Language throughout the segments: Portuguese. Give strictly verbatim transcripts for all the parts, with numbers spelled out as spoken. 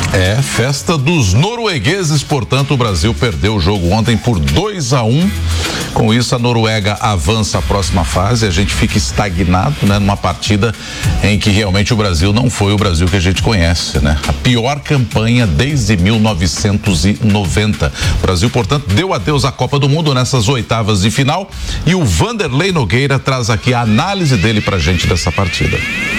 É, festa dos noruegueses, portanto, o Brasil perdeu o jogo ontem por dois a um. Com isso, a Noruega avança à próxima fase, a gente fica estagnado, né, numa partida em que realmente o Brasil não foi o Brasil que a gente conhece, né? A pior campanha desde mil novecentos e noventa. O Brasil, portanto, deu adeus à Copa do Mundo nessas oitavas de final e o Vanderlei Nogueira traz aqui a análise dele pra gente dessa partida.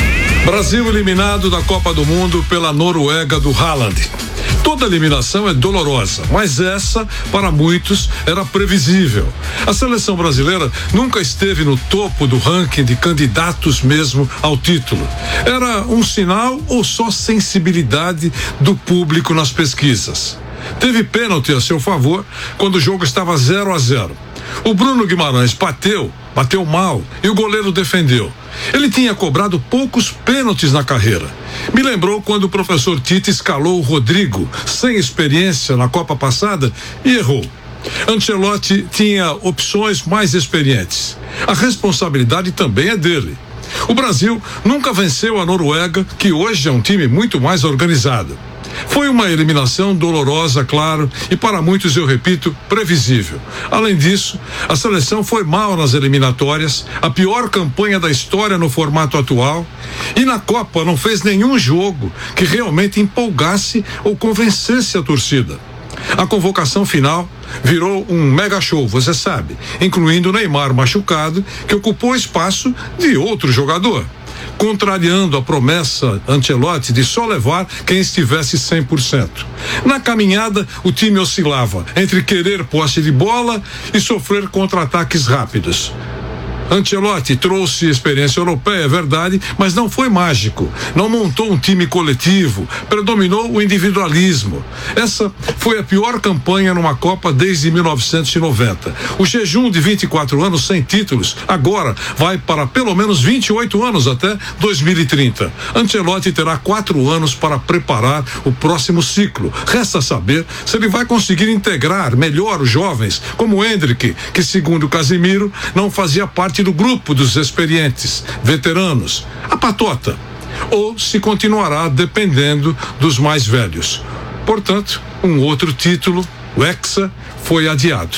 Brasil eliminado da Copa do Mundo pela Noruega do Haaland. Toda eliminação é dolorosa, mas essa, para muitos, era previsível. A seleção brasileira nunca esteve no topo do ranking de candidatos mesmo ao título. Era um sinal ou só sensibilidade do público nas pesquisas? Teve pênalti a seu favor quando o jogo estava zero a zero. O Bruno Guimarães bateu, bateu mal e o goleiro defendeu. Ele tinha cobrado poucos pênaltis na carreira. Me lembrou quando o professor Tite escalou o Rodrigo, sem experiência na Copa passada, e errou. Ancelotti tinha opções mais experientes. A responsabilidade também é dele. O Brasil nunca venceu a Noruega, que hoje é um time muito mais organizado. Foi uma eliminação dolorosa, claro, e para muitos, eu repito, previsível. Além disso, a seleção foi mal nas eliminatórias, a pior campanha da história no formato atual, e na Copa não fez nenhum jogo que realmente empolgasse ou convencesse a torcida. A convocação final virou um mega show, você sabe, incluindo o Neymar machucado, que ocupou o espaço de outro jogador, contrariando a promessa Ancelotti de só levar quem estivesse cem por cento. Na caminhada, o time oscilava entre querer posse de bola e sofrer contra-ataques rápidos. Ancelotti trouxe experiência europeia, é verdade, mas não foi mágico. Não montou um time coletivo, predominou o individualismo. Essa foi a pior campanha numa Copa desde mil novecentos e noventa. O jejum de vinte e quatro anos sem títulos agora vai para pelo menos vinte e oito anos até dois mil e trinta. Ancelotti terá quatro anos para preparar o próximo ciclo. Resta saber se ele vai conseguir integrar melhor os jovens, como o Endrick, que segundo Casemiro não fazia parte do grupo dos experientes, veteranos, a patota, ou se continuará dependendo dos mais velhos. Portanto, um outro título, o Hexa, foi adiado.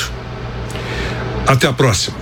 Até a próxima.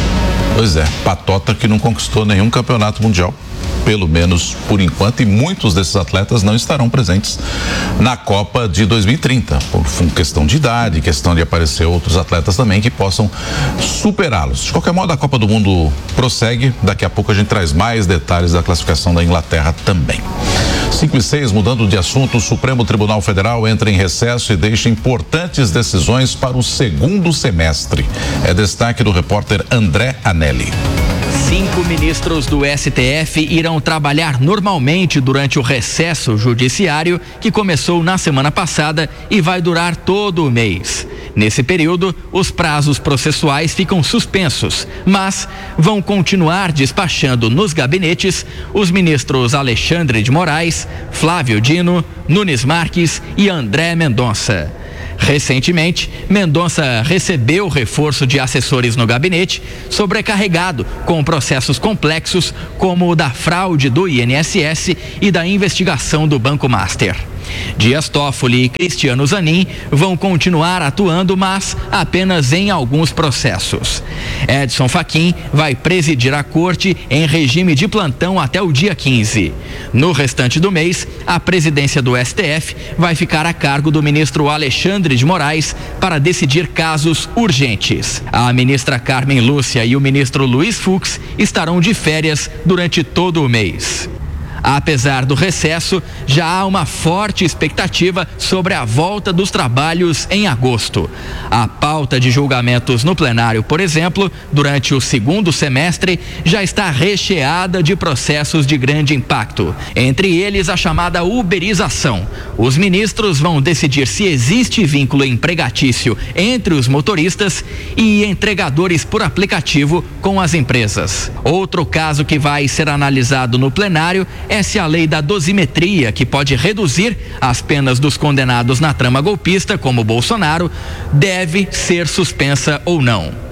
Pois é, patota que não conquistou nenhum campeonato mundial, pelo menos por enquanto, e muitos desses atletas não estarão presentes na Copa de dois mil e trinta, por questão de idade, questão de aparecer outros atletas também que possam superá-los. De qualquer modo, a Copa do Mundo prossegue, daqui a pouco a gente traz mais detalhes da classificação da Inglaterra também. cinco e seis, mudando de assunto, o Supremo Tribunal Federal entra em recesso e deixa importantes decisões para o segundo semestre. É destaque do repórter André Anelli. Cinco ministros do S T F irão trabalhar normalmente durante o recesso judiciário que começou na semana passada e vai durar todo o mês. Nesse período, os prazos processuais ficam suspensos, mas vão continuar despachando nos gabinetes os ministros Alexandre de Moraes, Flávio Dino, Nunes Marques e André Mendonça. Recentemente, Mendonça recebeu reforço de assessores no gabinete, sobrecarregado com processos complexos como o da fraude do I N S S e da investigação do Banco Master. Dias Toffoli e Cristiano Zanin vão continuar atuando, mas apenas em alguns processos. Edson Fachin vai presidir a corte em regime de plantão até o dia quinze. No restante do mês, a presidência do S T F vai ficar a cargo do ministro Alexandre de Moraes para decidir casos urgentes. A ministra Carmen Lúcia e o ministro Luiz Fux estarão de férias durante todo o mês. Apesar do recesso, já há uma forte expectativa sobre a volta dos trabalhos em agosto. A pauta de julgamentos no plenário, por exemplo, durante o segundo semestre, já está recheada de processos de grande impacto. Entre eles, a chamada uberização. Os ministros vão decidir se existe vínculo empregatício entre os motoristas e entregadores por aplicativo com as empresas. Outro caso que vai ser analisado no plenário é se a lei da dosimetria, que pode reduzir as penas dos condenados na trama golpista, como Bolsonaro, deve ser suspensa ou não.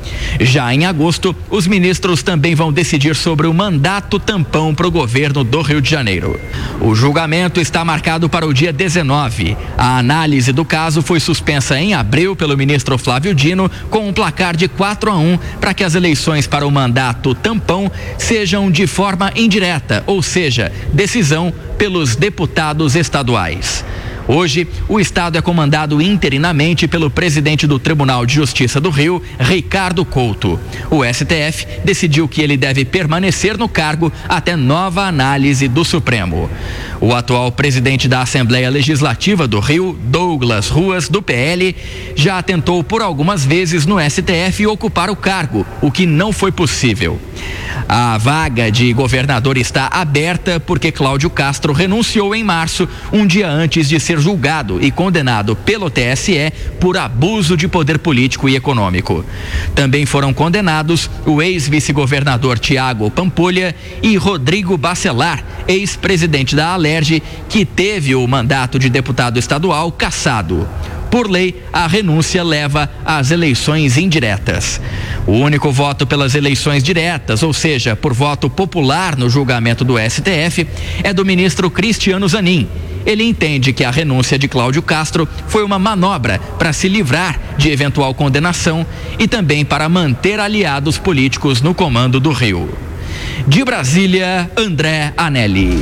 Já em agosto, os ministros também vão decidir sobre o mandato tampão para o governo do Rio de Janeiro. O julgamento está marcado para o dia dezenove. A análise do caso foi suspensa em abril pelo ministro Flávio Dino, com um placar de quatro a um, para que as eleições para o mandato tampão sejam de forma indireta, ou seja, decisão pelos deputados estaduais. Hoje, o estado é comandado interinamente pelo presidente do Tribunal de Justiça do Rio, Ricardo Couto. O S T F decidiu que ele deve permanecer no cargo até nova análise do Supremo. O atual presidente da Assembleia Legislativa do Rio, Douglas Ruas, do P L, já tentou por algumas vezes no S T F ocupar o cargo, o que não foi possível. A vaga de governador está aberta porque Cláudio Castro renunciou em março, um dia antes de ser julgado e condenado pelo T S E por abuso de poder político e econômico. Também foram condenados o ex-vice-governador Tiago Pampolha e Rodrigo Bacelar, ex-presidente da Alerj, que teve o mandato de deputado estadual cassado. Por lei, a renúncia leva às eleições indiretas. O único voto pelas eleições diretas, ou seja, por voto popular no julgamento do S T F, é do ministro Cristiano Zanin. Ele entende que a renúncia de Cláudio Castro foi uma manobra para se livrar de eventual condenação e também para manter aliados políticos no comando do Rio. De Brasília, André Anelli.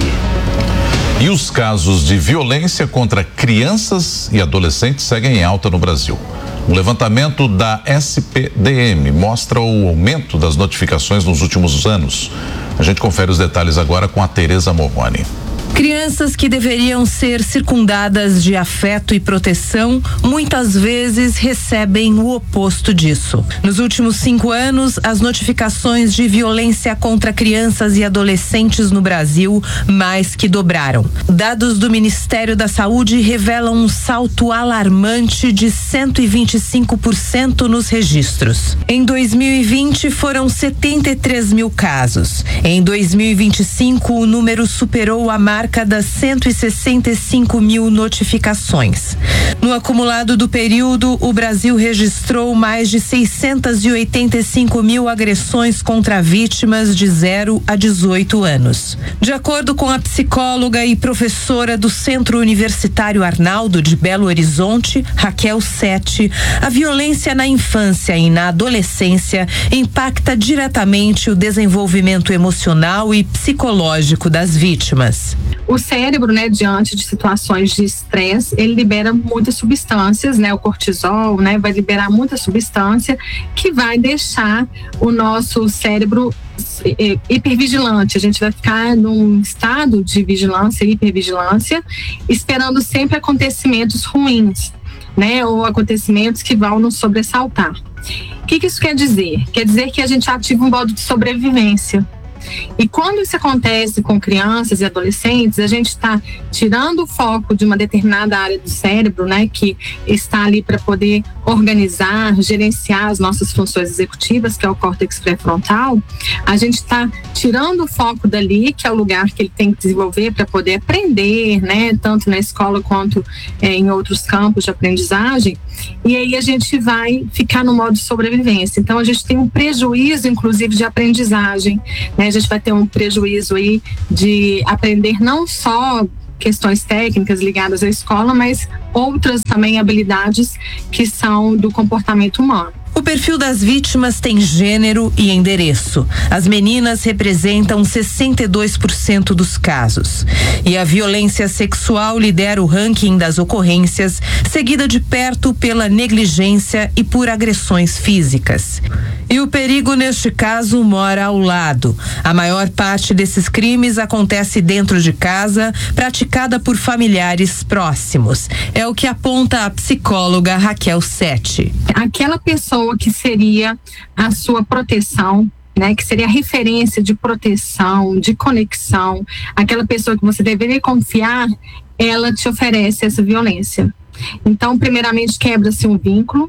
E os casos de violência contra crianças e adolescentes seguem em alta no Brasil. Um levantamento da S P D M mostra o aumento das notificações nos últimos anos. A gente confere os detalhes agora com a Tereza Morrone. Crianças que deveriam ser circundadas de afeto e proteção, muitas vezes recebem o oposto disso. Nos últimos cinco anos, as notificações de violência contra crianças e adolescentes no Brasil mais que dobraram. Dados do Ministério da Saúde revelam um salto alarmante de cento e vinte e cinco por cento nos registros. Em dois mil e vinte, foram setenta e três mil casos. Em dois mil e vinte e cinco, o número superou a marca das cento e sessenta e cinco mil notificações. No acumulado do período, o Brasil registrou mais de seiscentos e oitenta e cinco mil agressões contra vítimas de zero a dezoito anos. De acordo com a psicóloga e professora do Centro Universitário Arnaldo de Belo Horizonte, Raquel Sete, a violência na infância e na adolescência impacta diretamente o desenvolvimento emocional e psicológico das vítimas. O cérebro, né, diante de situações de estresse, ele libera muitas substâncias, né, o cortisol, né, vai liberar muita substância que vai deixar o nosso cérebro hipervigilante. A gente vai ficar num estado de vigilância, hipervigilância, esperando sempre acontecimentos ruins, né, ou acontecimentos que vão nos sobressaltar. O que que isso quer dizer? Quer dizer que a gente ativa um modo de sobrevivência. E quando isso acontece com crianças e adolescentes, a gente está tirando o foco de uma determinada área do cérebro, né, que está ali para poder organizar, gerenciar as nossas funções executivas, que é o córtex pré-frontal. A gente está tirando o foco dali, que é o lugar que ele tem que desenvolver para poder aprender, né, tanto na escola quanto é, em outros campos de aprendizagem. E aí a gente vai ficar no modo de sobrevivência. Então a gente tem um prejuízo, inclusive, de aprendizagem, né? A gente vai ter um prejuízo aí de aprender não só questões técnicas ligadas à escola, mas outras também habilidades que são do comportamento humano. O perfil das vítimas tem gênero e endereço. As meninas representam sessenta e dois por cento dos casos. E a violência sexual lidera o ranking das ocorrências, seguida de perto pela negligência e por agressões físicas. E o perigo, neste caso, mora ao lado. A maior parte desses crimes acontece dentro de casa, praticada por familiares próximos. É o que aponta a psicóloga Raquel Sete. Aquela pessoa que seria a sua proteção, né, que seria a referência de proteção, de conexão, aquela pessoa que você deveria confiar, ela te oferece essa violência. Então, primeiramente, quebra-se um vínculo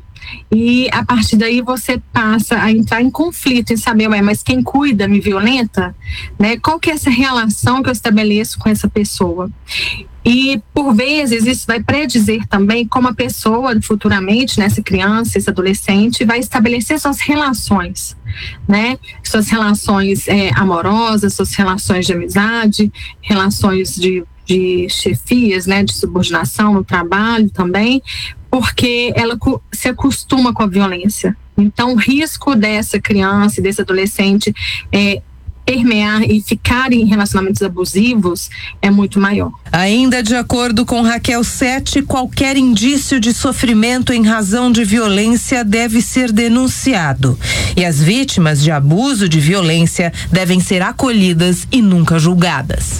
e a partir daí você passa a entrar em conflito em saber, ué, mas quem cuida me violenta? Né? Qual que é essa relação que eu estabeleço com essa pessoa? E, por vezes, isso vai predizer também como a pessoa, futuramente, né, essa criança, esse adolescente, vai estabelecer suas relações, né? Suas relações é, amorosas, suas relações de amizade, relações de, de chefias, né, de subordinação no trabalho também, porque ela se acostuma com a violência. Então, o risco dessa criança e desse adolescente é permear e ficar em relacionamentos abusivos é muito maior. Ainda de acordo com Raquel Sete, qualquer indício de sofrimento em razão de violência deve ser denunciado. E as vítimas de abuso de violência devem ser acolhidas e nunca julgadas.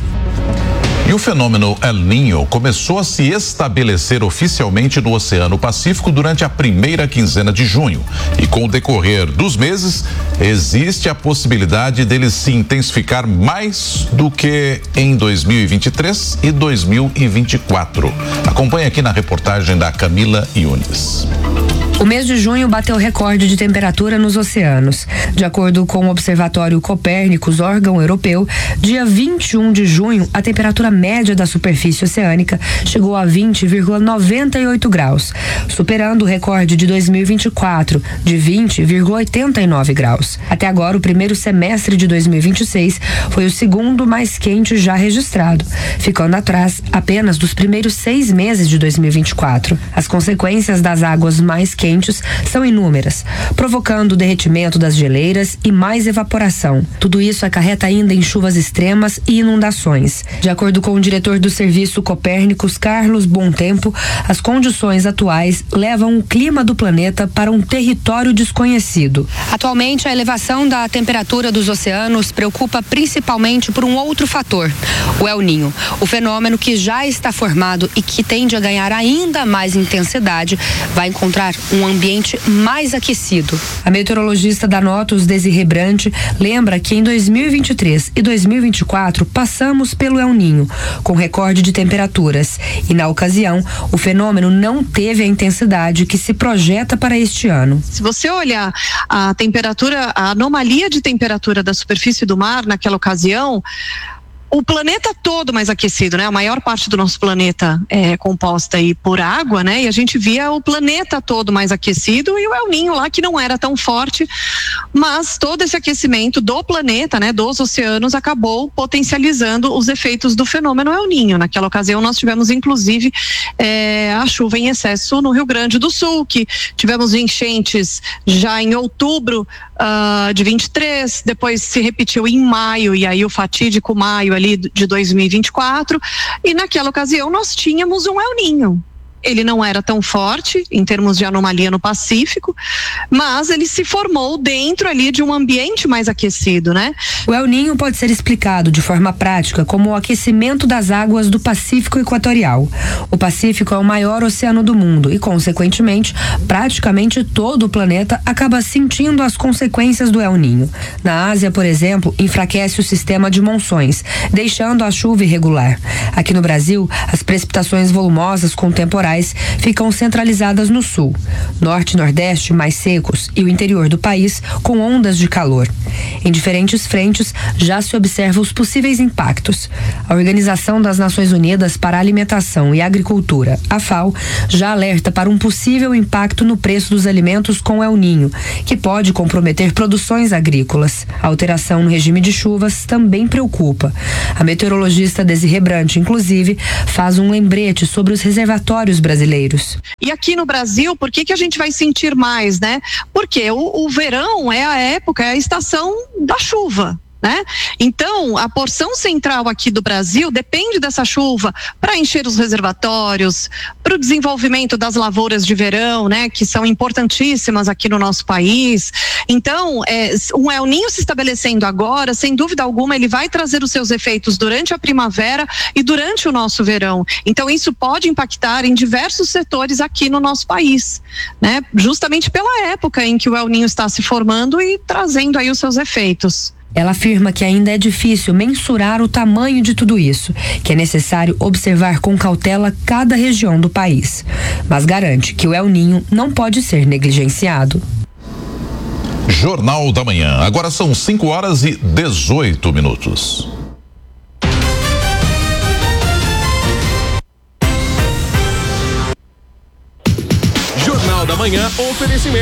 E o fenômeno El Niño começou a se estabelecer oficialmente no Oceano Pacífico durante a primeira quinzena de junho. E com o decorrer dos meses, existe a possibilidade dele se intensificar mais do que em dois mil e vinte e três e dois mil e vinte e quatro. Acompanhe aqui na reportagem da Camila Yunes. O mês de junho bateu recorde de temperatura nos oceanos. De acordo com o Observatório Copérnicos, órgão europeu, dia vinte e um de junho, a temperatura média da superfície oceânica chegou a vinte vírgula noventa e oito graus, superando o recorde de dois mil e vinte e quatro, de vinte vírgula oitenta e nove graus. Até agora, o primeiro semestre de dois mil e vinte e seis foi o segundo mais quente já registrado, ficando atrás apenas dos primeiros seis meses de dois mil e vinte e quatro. As consequências das águas mais quentes são inúmeras, provocando o derretimento das geleiras e mais evaporação. Tudo isso acarreta ainda em chuvas extremas e inundações. De acordo com o diretor do Serviço Copérnicos, Carlos Bontempo, as condições atuais levam o clima do planeta para um território desconhecido. Atualmente, a elevação da temperatura dos oceanos preocupa principalmente por um outro fator, o El Niño. O fenômeno que já está formado e que tende a ganhar ainda mais intensidade vai encontrar um ambiente mais aquecido. A meteorologista da Notus, Desirê Brant, lembra que em dois mil e vinte e três e dois mil e vinte e quatro passamos pelo El Niño, com recorde de temperaturas, e na ocasião o fenômeno não teve a intensidade que se projeta para este ano. Se você olhar a temperatura, a anomalia de temperatura da superfície do mar naquela ocasião, o planeta todo mais aquecido, né? A maior parte do nosso planeta é composta aí por água, né? E a gente via o planeta todo mais aquecido e o El Niño lá que não era tão forte, mas todo esse aquecimento do planeta, né? Dos oceanos acabou potencializando os efeitos do fenômeno El Niño. Naquela ocasião nós tivemos inclusive é, a chuva em excesso no Rio Grande do Sul, que tivemos enchentes já em outubro uh, de vinte e três, depois se repetiu em maio, e aí o fatídico maio ali de dois mil e vinte e quatro, e naquela ocasião nós tínhamos um El Niño. Ele não era tão forte em termos de anomalia no Pacífico, mas ele se formou dentro ali de um ambiente mais aquecido, né? O El Niño pode ser explicado de forma prática como o aquecimento das águas do Pacífico Equatorial. O Pacífico é o maior oceano do mundo e, consequentemente, praticamente todo o planeta acaba sentindo as consequências do El Niño. Na Ásia, por exemplo, enfraquece o sistema de monções, deixando a chuva irregular. Aqui no Brasil, as precipitações volumosas contemporâneas ficam centralizadas no sul, norte e nordeste mais secos e o interior do país com ondas de calor. Em diferentes frentes já se observam os possíveis impactos. A Organização das Nações Unidas para a Alimentação e Agricultura, a FAO, já alerta para um possível impacto no preço dos alimentos com El Niño, que pode comprometer produções agrícolas. A alteração no regime de chuvas também preocupa. A meteorologista Desirê Brant, inclusive, faz um lembrete sobre os reservatórios brasileiros. E aqui no Brasil, por que que a gente vai sentir mais, né? Porque o, o verão é a época, é a estação da chuva, né? Então, a porção central aqui do Brasil depende dessa chuva para encher os reservatórios, para o desenvolvimento das lavouras de verão, né? Que são importantíssimas aqui no nosso país. Então, é, um El Niño se estabelecendo agora, sem dúvida alguma, ele vai trazer os seus efeitos durante a primavera e durante o nosso verão. Então, isso pode impactar em diversos setores aqui no nosso país, né? Justamente pela época em que o El Niño está se formando e trazendo aí os seus efeitos. Ela afirma que ainda é difícil mensurar o tamanho de tudo isso, que é necessário observar com cautela cada região do país, mas garante que o El Niño não pode ser negligenciado. Jornal da Manhã. Agora são cinco horas e dezoito minutos. Manhã, oferecimento